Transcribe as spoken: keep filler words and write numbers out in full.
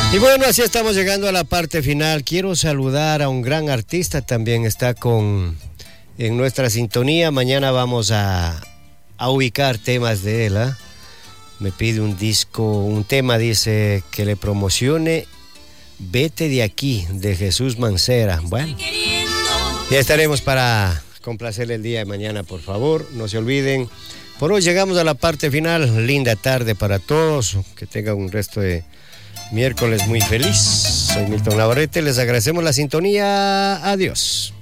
Y bueno, así estamos llegando a la parte final. Quiero saludar a un gran artista, también está con en nuestra sintonía. Mañana vamos a, a ubicar temas de él, ¿eh? Me pide un disco, un tema, dice que le promocione Vete de aquí, de Jesús Mancera. Bueno, ya estaremos para complacerle el día de mañana, por favor. No se olviden. Por hoy llegamos a la parte final. Linda tarde para todos. Que tengan un resto de miércoles muy feliz. Soy Milton Navarrete. Les agradecemos la sintonía. Adiós.